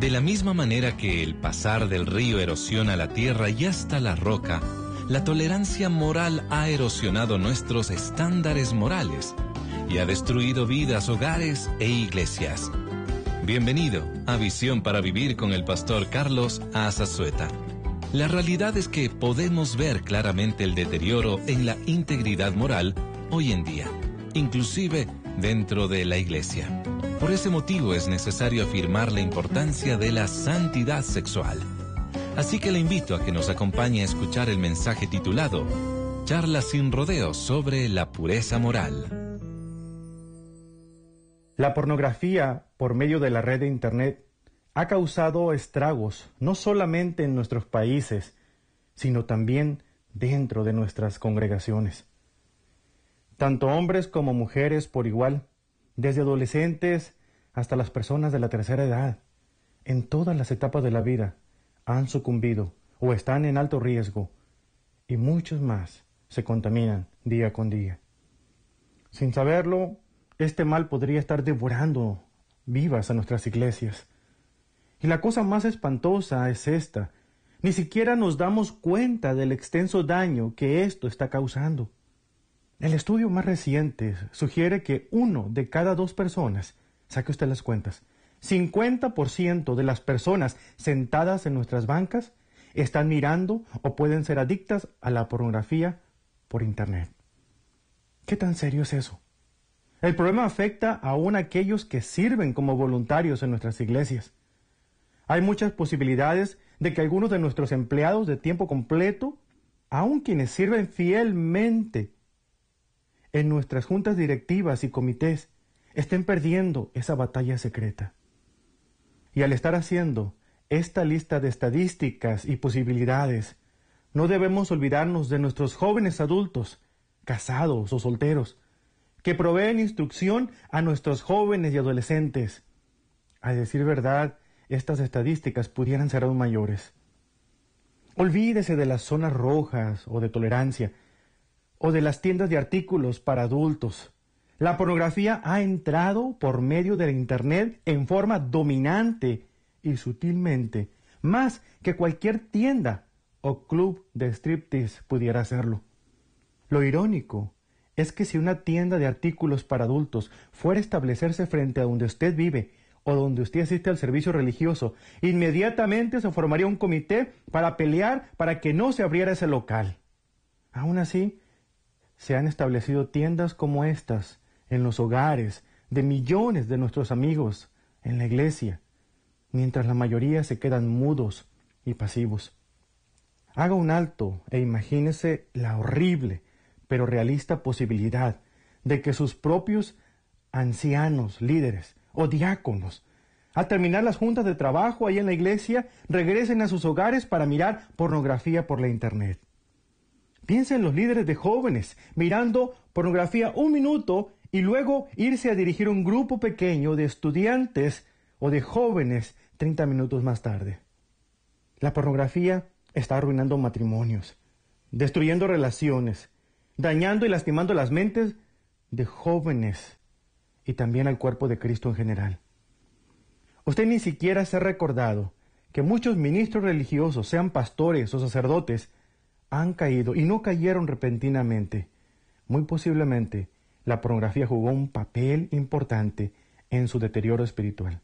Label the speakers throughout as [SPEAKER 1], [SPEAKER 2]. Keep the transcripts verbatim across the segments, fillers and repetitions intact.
[SPEAKER 1] De la misma manera que el pasar del río erosiona la tierra y hasta la roca, la tolerancia moral ha erosionado nuestros estándares morales y ha destruido vidas, hogares e iglesias. Bienvenido a Visión para Vivir con el pastor Carlos Azazueta. La realidad es que podemos ver claramente el deterioro en la integridad moral hoy en día, inclusive dentro de la iglesia. Por ese motivo es necesario afirmar la importancia de la santidad sexual. Así que le invito a que nos acompañe a escuchar el mensaje titulado Charlas sin rodeos sobre la pureza moral.
[SPEAKER 2] La pornografía por medio de la red de Internet ha causado estragos no solamente en nuestros países, sino también dentro de nuestras congregaciones. Tanto hombres como mujeres por igual, desde adolescentes hasta las personas de la tercera edad, en todas las etapas de la vida, han sucumbido o están en alto riesgo, y muchos más se contaminan día con día. Sin saberlo, este mal podría estar devorando vivas a nuestras iglesias. Y la cosa más espantosa es esta: ni siquiera nos damos cuenta del extenso daño que esto está causando. El estudio más reciente sugiere que uno de cada dos personas, saque usted las cuentas, cincuenta por ciento de las personas sentadas en nuestras bancas están mirando o pueden ser adictas a la pornografía por Internet. ¿Qué tan serio es eso? El problema afecta aún a aquellos que sirven como voluntarios en nuestras iglesias. Hay muchas posibilidades de que algunos de nuestros empleados de tiempo completo, aun quienes sirven fielmente en nuestras juntas directivas y comités, estén perdiendo esa batalla secreta. Y al estar haciendo esta lista de estadísticas y posibilidades, no debemos olvidarnos de nuestros jóvenes adultos, casados o solteros, que proveen instrucción a nuestros jóvenes y adolescentes. A decir verdad, estas estadísticas pudieran ser aún mayores. Olvídese de las zonas rojas o de tolerancia, o de las tiendas de artículos para adultos. La pornografía ha entrado por medio de la Internet en forma dominante y sutilmente, más que cualquier tienda o club de striptease pudiera hacerlo. Lo irónico es que si una tienda de artículos para adultos fuera a establecerse frente a donde usted vive o donde usted asiste al servicio religioso, inmediatamente se formaría un comité para pelear para que no se abriera ese local. Aún así, se han establecido tiendas como estas en los hogares de millones de nuestros amigos en la iglesia, mientras la mayoría se quedan mudos y pasivos. Haga un alto e imagínese la horrible pero realista posibilidad de que sus propios ancianos, líderes o diáconos, al terminar las juntas de trabajo ahí en la iglesia, regresen a sus hogares para mirar pornografía por la Internet. Piensen en los líderes de jóvenes mirando pornografía un minuto y luego irse a dirigir un grupo pequeño de estudiantes o de jóvenes treinta minutos más tarde. La pornografía está arruinando matrimonios, destruyendo relaciones, dañando y lastimando las mentes de jóvenes y también al cuerpo de Cristo en general. Usted ni siquiera se ha recordado que muchos ministros religiosos, sean pastores o sacerdotes, han caído y no cayeron repentinamente. Muy posiblemente la pornografía jugó un papel importante en su deterioro espiritual.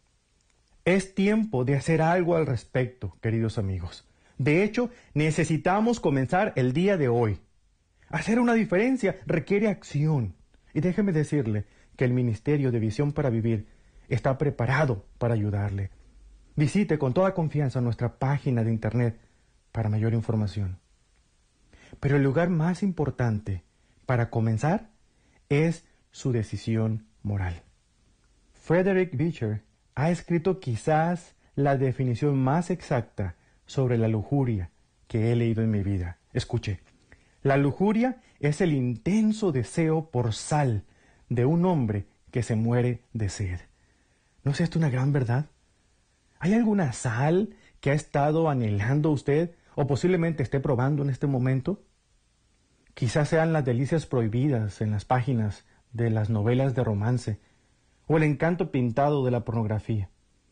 [SPEAKER 2] Es tiempo de hacer algo al respecto, queridos amigos. De hecho, necesitamos comenzar el día de hoy. Hacer una diferencia requiere acción. Y déjeme decirle que el Ministerio de Visión para Vivir está preparado para ayudarle. Visite con toda confianza nuestra página de Internet para mayor información. Pero el lugar más importante para comenzar es su decisión moral. Frederick Beecher ha escrito quizás la definición más exacta sobre la lujuria que he leído en mi vida. Escuche, la lujuria es el intenso deseo por sal de un hombre que se muere de sed. ¿No es esto una gran verdad? ¿Hay alguna sal que ha estado anhelando usted o posiblemente esté probando en este momento? Quizás sean las delicias prohibidas en las páginas de las novelas de romance o el encanto pintado de la pornografía.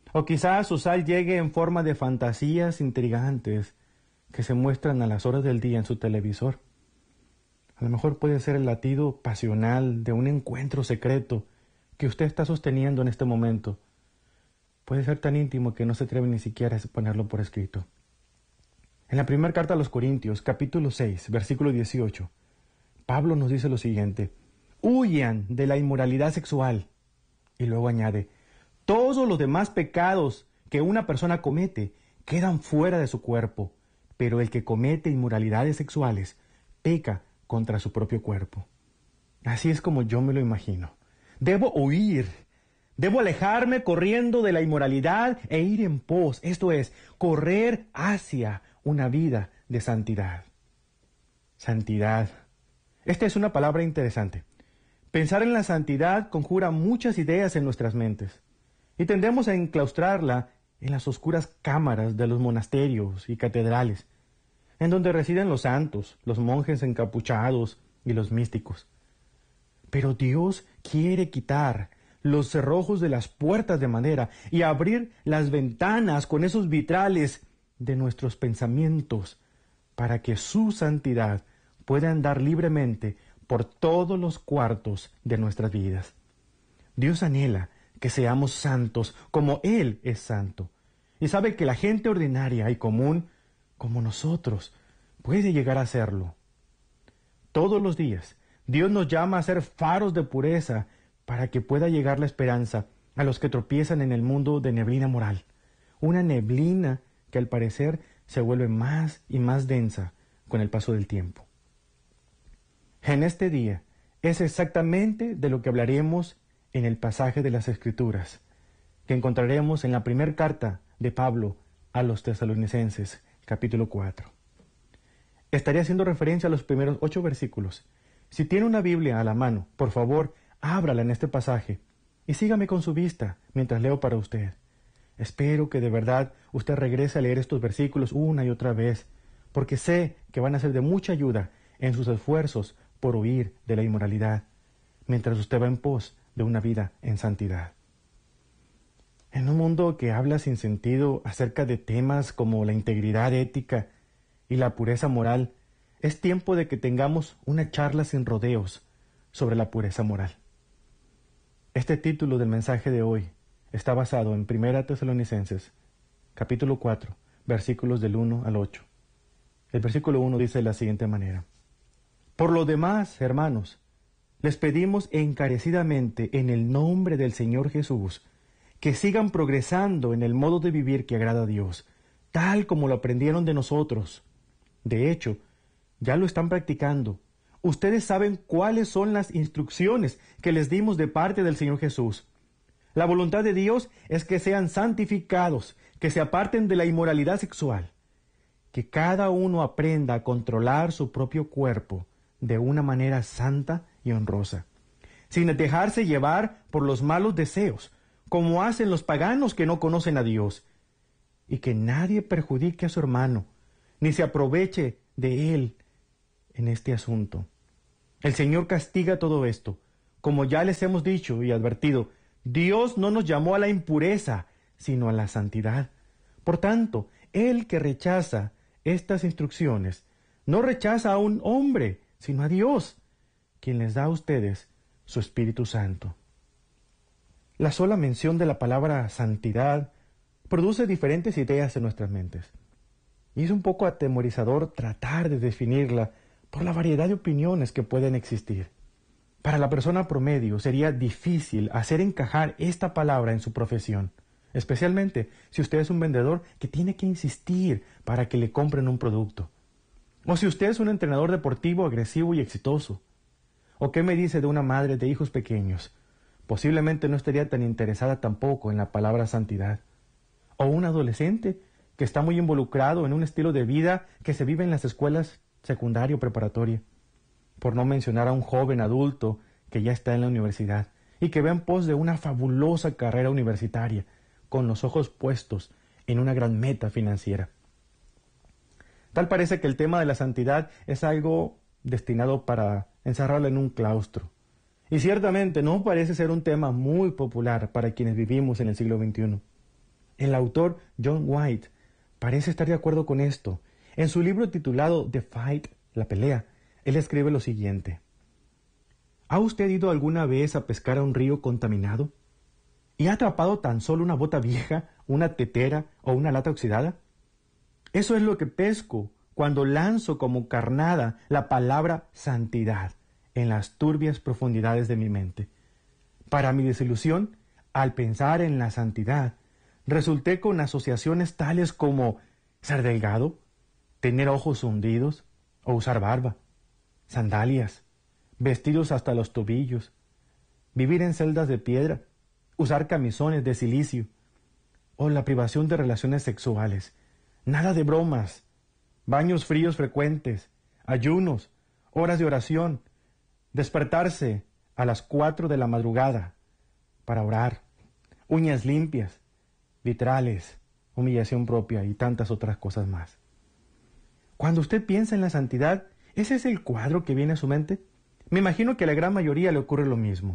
[SPEAKER 2] O quizás su sal llegue en forma de fantasías intrigantes que se muestran a las horas del día en su televisor. A lo mejor puede ser el latido pasional de un encuentro secreto que usted está sosteniendo en este momento. Puede ser tan íntimo que no se atreve ni siquiera a ponerlo por escrito. En la primera carta a los Corintios, capítulo seis, versículo dieciocho, Pablo nos dice lo siguiente: huyan de la inmoralidad sexual. Y luego añade: todos los demás pecados que una persona comete quedan fuera de su cuerpo, pero el que comete inmoralidades sexuales peca contra su propio cuerpo. Así es como yo me lo imagino. Debo huir, debo alejarme corriendo de la inmoralidad e ir en pos, esto es, correr hacia una vida de santidad. Santidad. Esta es una palabra interesante. Pensar en la santidad conjura muchas ideas en nuestras mentes y tendemos a enclaustrarla en las oscuras cámaras de los monasterios y catedrales, en donde residen los santos, los monjes encapuchados y los místicos. Pero Dios quiere quitar los cerrojos de las puertas de madera y abrir las ventanas con esos vitrales de nuestros pensamientos para que su santidad pueda andar libremente por todos los cuartos de nuestras vidas. Dios anhela que seamos santos como Él es santo, y sabe que la gente ordinaria y común, como nosotros, puede llegar a serlo. Todos los días, Dios nos llama a ser faros de pureza para que pueda llegar la esperanza a los que tropiezan en el mundo de neblina moral, una neblina que al parecer se vuelve más y más densa con el paso del tiempo. En este día es exactamente de lo que hablaremos en el pasaje de las Escrituras, que encontraremos en la primera carta de Pablo a los Tesalonicenses, capítulo cuatro. Estaré haciendo referencia a los primeros ocho versículos. Si tiene una Biblia a la mano, por favor, ábrala en este pasaje y sígame con su vista mientras leo para usted. Espero que de verdad usted regrese a leer estos versículos una y otra vez, porque sé que van a ser de mucha ayuda en sus esfuerzos por huir de la inmoralidad, mientras usted va en pos de una vida en santidad. En un mundo que habla sin sentido acerca de temas como la integridad ética y la pureza moral, es tiempo de que tengamos una charla sin rodeos sobre la pureza moral. Este título del mensaje de hoy está basado en Primera Tesalonicenses, capítulo cuatro, versículos del uno al ocho. El versículo uno dice de la siguiente manera: por lo demás, hermanos, les pedimos encarecidamente en el nombre del Señor Jesús que sigan progresando en el modo de vivir que agrada a Dios, tal como lo aprendieron de nosotros. De hecho, ya lo están practicando. Ustedes saben cuáles son las instrucciones que les dimos de parte del Señor Jesús. La voluntad de Dios es que sean santificados, que se aparten de la inmoralidad sexual, que cada uno aprenda a controlar su propio cuerpo de una manera santa y honrosa, sin dejarse llevar por los malos deseos, como hacen los paganos que no conocen a Dios, y que nadie perjudique a su hermano, ni se aproveche de él en este asunto. El Señor castiga todo esto. Como ya les hemos dicho y advertido, Dios no nos llamó a la impureza, sino a la santidad. Por tanto, el que rechaza estas instrucciones no rechaza a un hombre, sino a Dios, quien les da a ustedes su Espíritu Santo. La sola mención de la palabra santidad produce diferentes ideas en nuestras mentes. Y es un poco atemorizador tratar de definirla por la variedad de opiniones que pueden existir. Para la persona promedio sería difícil hacer encajar esta palabra en su profesión, especialmente si usted es un vendedor que tiene que insistir para que le compren un producto. O si usted es un entrenador deportivo agresivo y exitoso. ¿O qué me dice de una madre de hijos pequeños? Posiblemente no estaría tan interesada tampoco en la palabra santidad. O un adolescente que está muy involucrado en un estilo de vida que se vive en las escuelas secundaria o preparatoria. Por no mencionar a un joven adulto que ya está en la universidad y que va en pos de una fabulosa carrera universitaria, con los ojos puestos en una gran meta financiera. Tal parece que el tema de la santidad es algo destinado para encerrarlo en un claustro. Y ciertamente no parece ser un tema muy popular para quienes vivimos en el siglo veintiuno. El autor John White parece estar de acuerdo con esto. En su libro titulado The Fight, La pelea, él escribe lo siguiente. ¿Ha usted ido alguna vez a pescar a un río contaminado? ¿Y ha atrapado tan solo una bota vieja, una tetera o una lata oxidada? Eso es lo que pesco cuando lanzo como carnada la palabra santidad en las turbias profundidades de mi mente. Para mi desilusión, al pensar en la santidad, resulté con asociaciones tales como ser delgado, tener ojos hundidos o usar barba, sandalias, vestidos hasta los tobillos, vivir en celdas de piedra, usar camisones de silicio, o la privación de relaciones sexuales. Nada de bromas, baños fríos frecuentes, ayunos, horas de oración, despertarse a las cuatro de la madrugada para orar, uñas limpias, vitrales, humillación propia y tantas otras cosas más. Cuando usted piensa en la santidad, ¿ese es el cuadro que viene a su mente? Me imagino que a la gran mayoría le ocurre lo mismo.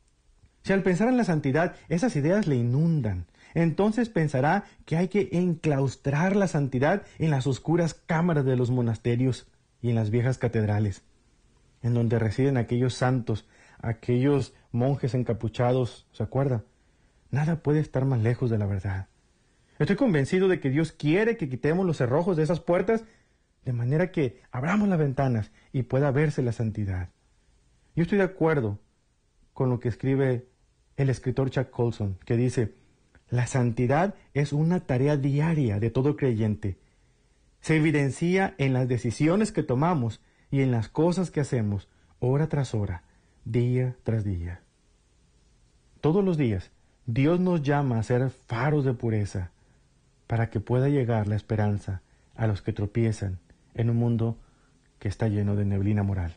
[SPEAKER 2] Si al pensar en la santidad esas ideas le inundan, entonces pensará que hay que enclaustrar la santidad en las oscuras cámaras de los monasterios y en las viejas catedrales, en donde residen aquellos santos, aquellos monjes encapuchados, ¿se acuerda? Nada puede estar más lejos de la verdad. Estoy convencido de que Dios quiere que quitemos los cerrojos de esas puertas, de manera que abramos las ventanas y pueda verse la santidad. Yo estoy de acuerdo con lo que escribe el escritor Chuck Colson, que dice, la santidad es una tarea diaria de todo creyente. Se evidencia en las decisiones que tomamos y en las cosas que hacemos, hora tras hora, día tras día. Todos los días, Dios nos llama a ser faros de pureza para que pueda llegar la esperanza a los que tropiezan en un mundo que está lleno de neblina moral.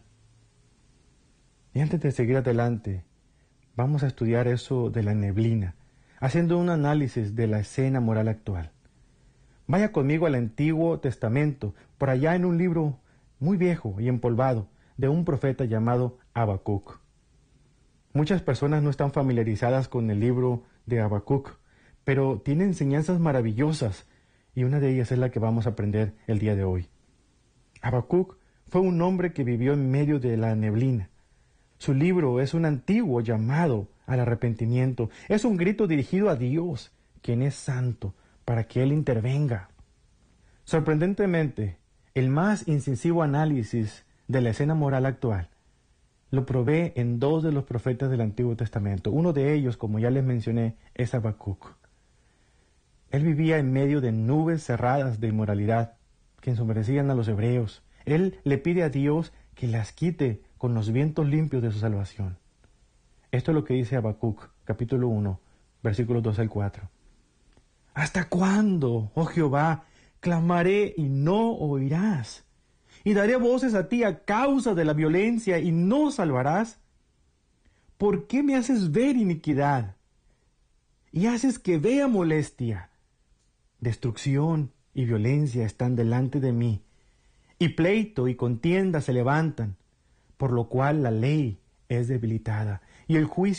[SPEAKER 2] Y antes de seguir adelante, vamos a estudiar eso de la neblina, haciendo un análisis de la escena moral actual. Vaya conmigo al Antiguo Testamento, por allá en un libro muy viejo y empolvado, de un profeta llamado Habacuc. Muchas personas no están familiarizadas con el libro de Habacuc, pero tiene enseñanzas maravillosas, y una de ellas es la que vamos a aprender el día de hoy. Habacuc fue un hombre que vivió en medio de la neblina. Su libro es un antiguo llamado al arrepentimiento. Es un grito dirigido a Dios, quien es santo, para que Él intervenga. Sorprendentemente, el más incisivo análisis de la escena moral actual lo provee en dos de los profetas del Antiguo Testamento. Uno de ellos, como ya les mencioné, es Habacuc. Él vivía en medio de nubes cerradas de inmoralidad que ensombrecían a los hebreos. Él le pide a Dios que las quite con los vientos limpios de su salvación. Esto es lo que dice Habacuc, capítulo uno, versículos dos al cuatro. ¿Hasta cuándo, oh Jehová, clamaré y no oirás? Y daré voces a ti a causa de la violencia y no salvarás. ¿Por qué me haces ver iniquidad? Y haces que vea molestia. Destrucción y violencia están delante de mí, y pleito y contienda se levantan, por lo cual la ley es debilitada, y el juicio